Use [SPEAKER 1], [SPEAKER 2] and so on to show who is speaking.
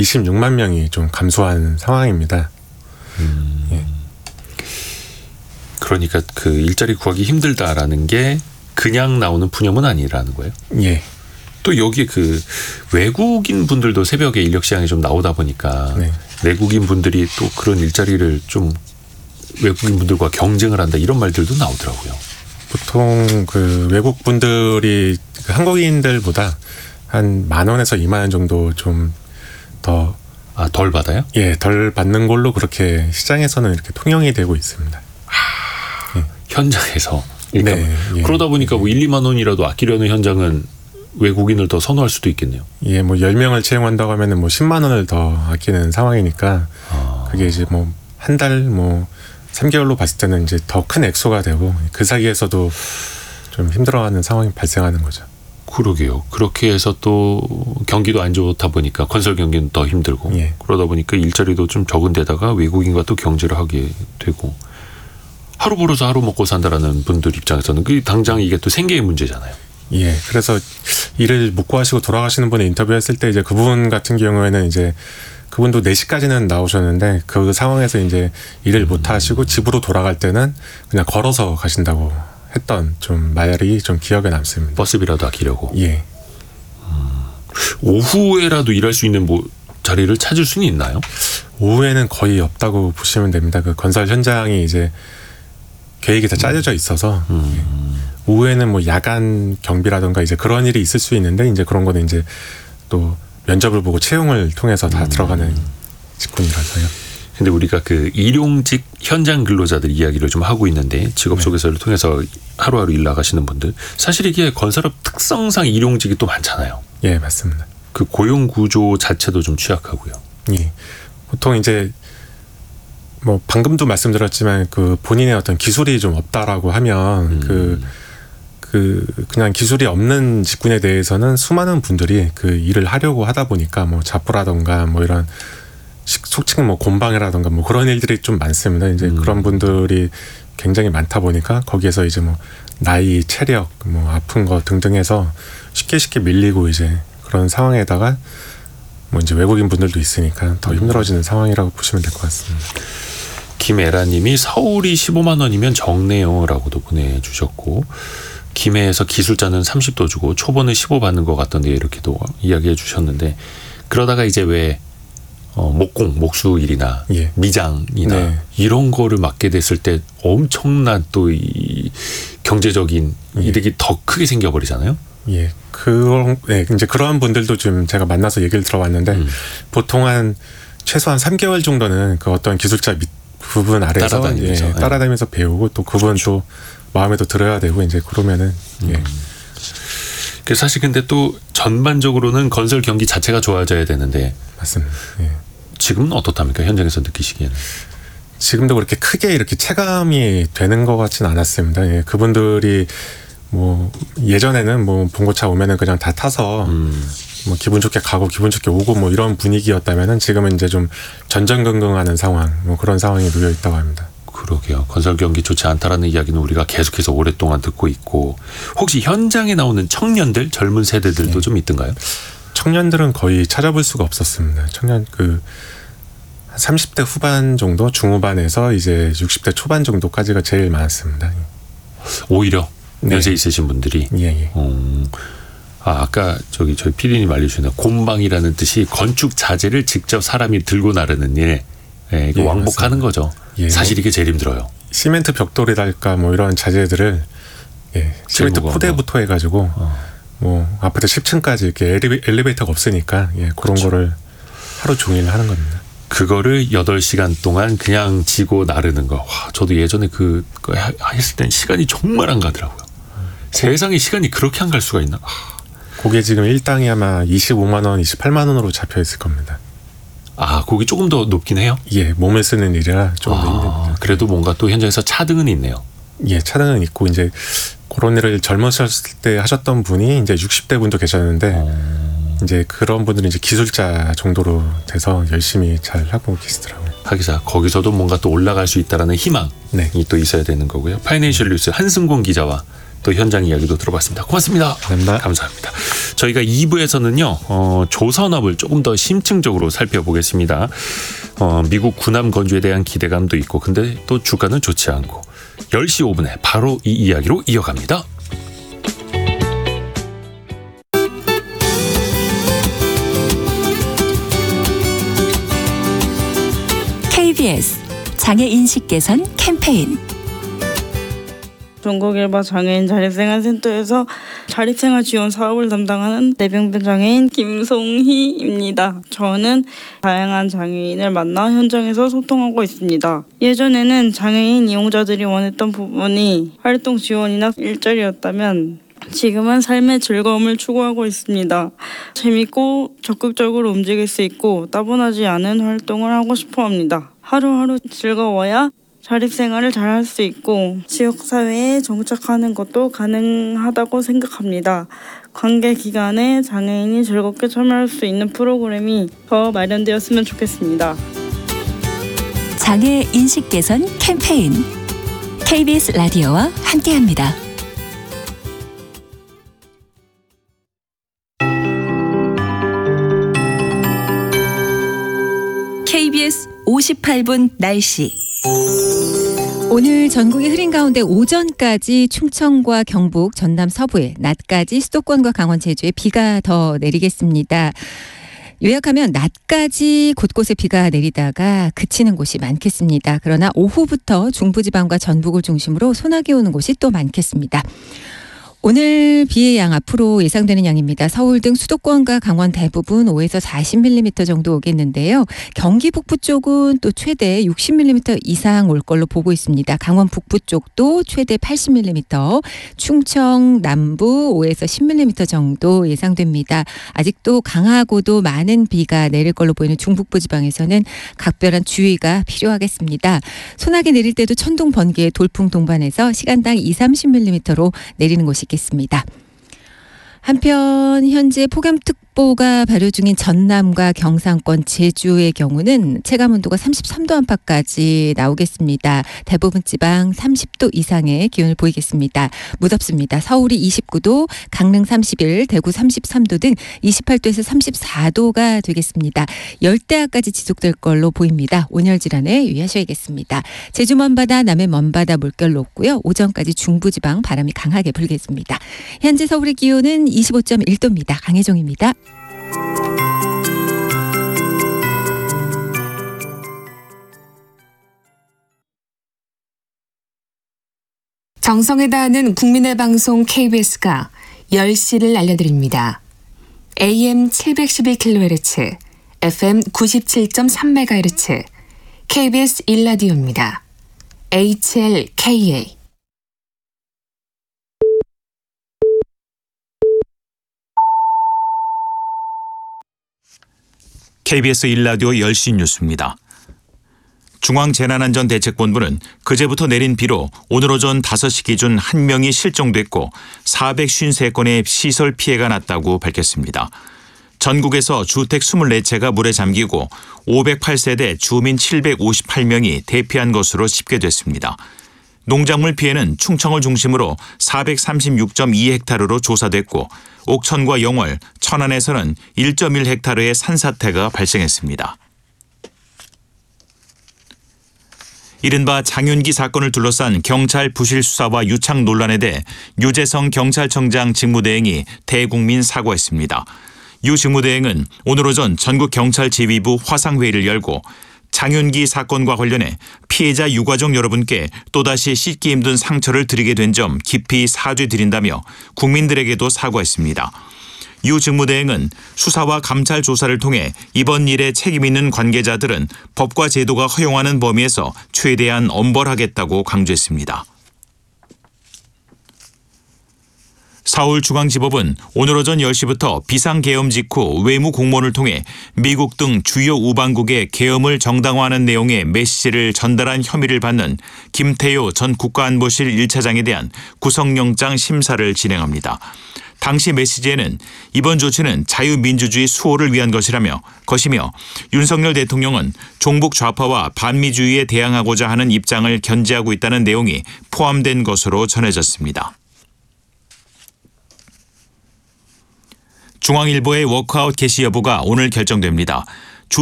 [SPEAKER 1] 26만 명이 좀 감소한 상황입니다. 예.
[SPEAKER 2] 그러니까 그 일자리 구하기 힘들다라는 게 그냥 나오는 푸념은 아니라는 거예요?
[SPEAKER 1] 예.
[SPEAKER 2] 또 여기에 그 외국인 분들도 새벽에 인력 시장에 좀 나오다 보니까
[SPEAKER 1] 네.
[SPEAKER 2] 내국인 분들이 또 그런 일자리를 좀 외국인 분들과 경쟁을 한다 이런 말들도 나오더라고요.
[SPEAKER 1] 보통 그 외국 분들이 한국인들보다 한 10,000원에서 20,000원 정도 좀 더
[SPEAKER 2] 덜 받아요?
[SPEAKER 1] 예, 덜 받는 걸로 그렇게 시장에서는 이렇게 통용이 되고 있습니다. 예.
[SPEAKER 2] 현장에서. 그러니까
[SPEAKER 1] 네, 예.
[SPEAKER 2] 그러다 보니까 뭐 1, 2만 원이라도 아끼려는 현장은 외국인을 더 선호할 수도 있겠네요.
[SPEAKER 1] 예, 뭐 10명을 채용한다고 하면은 뭐 10만 원을 더 아끼는 상황이니까 그게 이제 뭐 한 달 뭐 3개월로 봤을 때는 이제 더 큰 액수가 되고 그 사이에서도 좀 힘들어하는 상황이 발생하는 거죠.
[SPEAKER 2] 그러게요. 그렇게 해서 또 경기도 안 좋다 보니까 건설 경기는 더 힘들고
[SPEAKER 1] 예.
[SPEAKER 2] 그러다 보니까 일자리도 좀 적은 데다가 외국인과 또 경제를 하게 되고 하루 벌어서 하루 먹고 산다라는 분들 입장에서는 그 당장 이게 또 생계의 문제잖아요.
[SPEAKER 1] 예, 그래서 일을 못 구하시고 돌아가시는 분을 인터뷰했을 때 이제 그분 같은 경우에는 이제 그분도 4시까지는 나오셨는데 그 상황에서 이제 일을 못 하시고 집으로 돌아갈 때는 그냥 걸어서 가신다고 했던 좀 말이 좀 기억에 남습니다.
[SPEAKER 2] 버스비라도 아끼려고.
[SPEAKER 1] 예.
[SPEAKER 2] 오후에라도 일할 수 있는 뭐 자리를 찾을 수는 있나요?
[SPEAKER 1] 오후에는 거의 없다고 보시면 됩니다. 그 건설 현장이 이제 계획이 다 짜여져 있어서 예. 오후에는 뭐 야간 경비라든가 이제 그런 일이 있을 수 있는데 이제 그런 거는 이제 또 면접을 보고 채용을 통해서 다 들어가는 직군이라서요.
[SPEAKER 2] 근데 우리가 그 일용직 현장 근로자들 이야기를 좀 하고 있는데 직업 소개서를 통해서 하루하루 일 나가시는 분들 사실 이게 건설업 특성상 일용직이 또 많잖아요.
[SPEAKER 1] 예, 맞습니다.
[SPEAKER 2] 그 고용 구조 자체도 좀 취약하고요.
[SPEAKER 1] 예. 보통 이제 뭐 방금도 말씀드렸지만 그 본인의 어떤 기술이 좀 없다라고 하면 그냥 기술이 없는 직군에 대해서는 수많은 분들이 그 일을 하려고 하다 보니까 뭐 자포라던가 뭐 이런 속칭 뭐 곰방이라던가 뭐 그런 일들이 좀 많습니다. 이제 그런 분들이 굉장히 많다 보니까 거기에서 이제 뭐 나이, 체력, 뭐 아픈 거 등등해서 쉽게 밀리고 이제 그런 상황에다가 뭐 이제 외국인 분들도 있으니까 더 힘들어지는 상황이라고 보시면 될 것 같습니다.
[SPEAKER 2] 김애라님이 서울이 15만 원이면 적네요라고도 보내주셨고 김해에서 기술자는 30도 주고 초보는 15 받는 것 같던데 이렇게도 이야기해 주셨는데 그러다가 이제 왜 목수 일이나
[SPEAKER 1] 예.
[SPEAKER 2] 미장이나
[SPEAKER 1] 네.
[SPEAKER 2] 이런 거를 맡게 됐을 때 엄청난 또 이 경제적인 이득이 더 크게 생겨버리잖아요.
[SPEAKER 1] 예, 이제 그러한 분들도 좀 제가 만나서 얘기를 들어봤는데 보통 한 최소한 3개월 정도는 그 어떤 기술자 부분 아래에서 따라다니면서 배우고 또 그분 또 마음에도 들어야 되고 이제 그러면은 예.
[SPEAKER 2] 그 사실 근데 또 전반적으로는 건설 경기 자체가 좋아져야 되는데
[SPEAKER 1] 맞습니다. 예.
[SPEAKER 2] 지금은 어떻답니까? 현장에서 느끼시기에는.
[SPEAKER 1] 지금도 그렇게 크게 이렇게 체감이 되는 것 같지는 않았습니다. 예. 그분들이 뭐 예전에는 뭐 봉고차 오면은 그냥 다 타서 뭐 기분 좋게 가고 기분 좋게 오고 뭐 이런 분위기였다면은 지금은 이제 좀 전전긍긍하는 상황 뭐 그런 상황이 놓여 있다고 합니다.
[SPEAKER 2] 그러게요. 건설 경기 좋지 않다라는 이야기는 우리가 계속해서 오랫동안 듣고 있고 혹시 현장에 나오는 청년들 젊은 세대들도 좀 있던가요?
[SPEAKER 1] 청년들은 거의 찾아볼 수가 없었습니다. 청년 30대 후반 정도 중후반에서 이제 60대 초반 정도까지가 제일 많았습니다.
[SPEAKER 2] 오히려
[SPEAKER 1] 네.
[SPEAKER 2] 연세 있으신 분들이.
[SPEAKER 1] 예.
[SPEAKER 2] 아까 저희 PD님 알려주셨네요. 곰방이라는 뜻이 건축 자재를 직접 사람이 들고 나르는 일. 예, 이거 왕복하는
[SPEAKER 1] 맞습니다.
[SPEAKER 2] 거죠.
[SPEAKER 1] 예.
[SPEAKER 2] 사실 이게 제일 힘들어요.
[SPEAKER 1] 시멘트 벽돌이랄까 뭐 이런 자재들을 시멘트 포대부터 해가지고 뭐 아파트 10층까지 이렇게 엘리베이터가 없으니까 그런 거를 하루 종일 하는 겁니다.
[SPEAKER 2] 그거를 8시간 동안 그냥 지고 나르는 거. 와, 저도 예전에 그거 했을 땐 시간이 정말 안 가더라고요. 세상에 시간이 그렇게 안 갈 수가 있나?
[SPEAKER 1] 그게 지금 일당이 아마 25만 원, 28만 원으로 잡혀 있을 겁니다.
[SPEAKER 2] 거기 조금 더 높긴 해요?
[SPEAKER 1] 예, 몸을 쓰는 일이라 조금 더 힘듭니다.
[SPEAKER 2] 그래도 뭔가 또 현장에서 차등은 있네요.
[SPEAKER 1] 예, 차등은 있고 이제 그런 일을 젊었을 때 하셨던 분이 이제 60대 분도 계셨는데 이제 그런 분들은 이제 기술자 정도로 돼서 열심히 잘 하고 계시더라고요.
[SPEAKER 2] 하기사 거기서도 뭔가 또 올라갈 수 있다라는 희망이 또 있어야 되는 거고요. 파이낸셜 뉴스 한승곤 기자와 또 현장 이야기도 들어봤습니다. 고맙습니다. 감사합니다. 저희가 2부에서는요. 조선업을 조금 더 심층적으로 살펴보겠습니다. 미국 군함 건조에 대한 기대감도 있고 근데 또 주가는 좋지 않고 10시 5분에 바로 이 이야기로 이어갑니다.
[SPEAKER 3] KBS 장애인식 개선 캠페인.
[SPEAKER 4] 전국일바 장애인 자립생활센터에서 자립생활 지원 사업을 담당하는 내병변 장애인 김송희입니다. 저는 다양한 장애인을 만나 현장에서 소통하고 있습니다. 예전에는 장애인 이용자들이 원했던 부분이 활동 지원이나 일자리였다면 지금은 삶의 즐거움을 추구하고 있습니다. 재밌고 적극적으로 움직일 수 있고 따분하지 않은 활동을 하고 싶어 합니다. 하루하루 즐거워야 자립생활을 잘 할 수 있고 지역사회에 정착하는 것도 가능하다고 생각합니다. 관계 기간에 장애인이 즐겁게 참여할 수 있는 프로그램이 더 마련되었으면 좋겠습니다.
[SPEAKER 3] 장애 인식 개선 캠페인 KBS 라디오와 함께합니다. KBS 58분 날씨.
[SPEAKER 5] 오늘 전국이 흐린 가운데 오전까지 충청과 경북, 전남 서부에, 낮까지 수도권과 강원 제주에 비가 더 내리겠습니다. 요약하면 낮까지 곳곳에 비가 내리다가 그치는 곳이 많겠습니다. 그러나 오후부터 중부지방과 전북을 중심으로 소나기 오는 곳이 또 많겠습니다. 오늘 비의 양 앞으로 예상되는 양입니다. 서울 등 수도권과 강원 대부분 5에서 40mm 정도 오겠는데요. 경기 북부 쪽은 또 최대 60mm 이상 올 걸로 보고 있습니다. 강원 북부 쪽도 최대 80mm, 충청 남부 5에서 10mm 정도 예상됩니다. 아직도 강하고도 많은 비가 내릴 걸로 보이는 중북부 지방에서는 각별한 주의가 필요하겠습니다. 소나기 내릴 때도 천둥, 번개, 돌풍 동반해서 시간당 20-30mm로 내리는 곳이 있겠습니다. 한편 현재 폭염특보가 발효 중인 전남과 경상권, 제주의 경우는 체감온도가 33도 안팎까지 나오겠습니다. 대부분 지방 30도 이상의 기온을 보이겠습니다. 무덥습니다. 서울이 29도, 강릉 31, 대구 33도 등 28도에서 34도가 되겠습니다. 열대야까지 지속될 걸로 보입니다. 온열 질환에 유의하셔야겠습니다. 제주 먼바다, 남해 먼바다 물결 높고요. 오전까지 중부지방 바람이 강하게 불겠습니다. 현재 서울의 기온은 25.1도입니다. 강혜정입니다.
[SPEAKER 6] 정성에 다하는 국민의 방송 KBS가 10시를 알려드립니다. AM 711kHz, FM 97.3MHz, KBS 1라디오입니다. HLKA.
[SPEAKER 7] KBS 1라디오 10시 뉴스입니다. 중앙재난안전대책본부는 그제부터 내린 비로 오늘 오전 5시 기준 1명이 실종됐고 453건의 시설 피해가 났다고 밝혔습니다. 전국에서 주택 24채가 물에 잠기고 508세대 주민 758명이 대피한 것으로 집계됐습니다. 농작물 피해는 충청을 중심으로 436.2헥타르로 조사됐고 옥천과 영월, 천안에서는 1.1헥타르의 산사태가 발생했습니다. 이른바 장윤기 사건을 둘러싼 경찰 부실 수사와 유착 논란에 대해 유재성 경찰청장 직무대행이 대국민 사과했습니다. 유 직무대행은 오늘 오전 전국경찰지휘부 화상회의를 열고 장윤기 사건과 관련해 피해자 유가족 여러분께 또다시 씻기 힘든 상처를 드리게 된 점 깊이 사죄드린다며 국민들에게도 사과했습니다. 유 직무대행은 수사와 감찰 조사를 통해 이번 일에 책임 있는 관계자들은 법과 제도가 허용하는 범위에서 최대한 엄벌하겠다고 강조했습니다. 서울중앙지법은 오늘 오전 10시부터 비상계엄 직후 외무 공무원을 통해 미국 등 주요 우방국에 계엄을 정당화하는 내용의 메시지를 전달한 혐의를 받는 김태효 전 국가안보실 1차장에 대한 구속영장 심사를 진행합니다. 당시 메시지에는 이번 조치는 자유민주주의 수호를 위한 것이며 윤석열 대통령은 종북 좌파와 반미주의에 대항하고자 하는 입장을 견지하고 있다는 내용이 포함된 것으로 전해졌습니다. 중앙일보의 워크아웃 게시 여부가 오늘 결정됩니다.